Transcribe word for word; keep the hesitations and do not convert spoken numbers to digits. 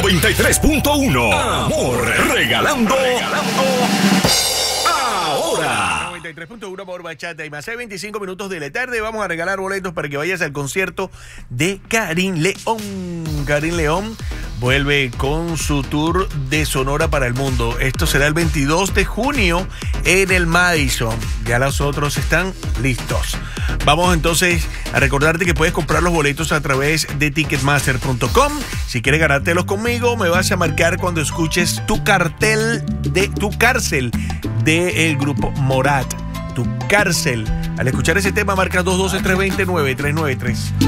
noventa y tres punto uno. Amor, regalando. Regalando. Ahora. noventa y tres punto uno por Bachata y más. Hay veinticinco minutos de la tarde. Vamos a regalar boletos para que vayas al concierto de Karin León. Karin León vuelve con su tour de Sonora para el mundo. Esto será el veintidós de junio en el Madison. Ya los otros están listos. Vamos entonces a recordarte que puedes comprar los boletos a través de ticketmaster punto com. Si quieres ganártelos conmigo, me vas a marcar cuando escuches tu cartel de tu cárcel del grupo Morat. Tu cárcel. Al escuchar ese tema, marca dos uno dos, tres dos cero, nueve tres nueve tres.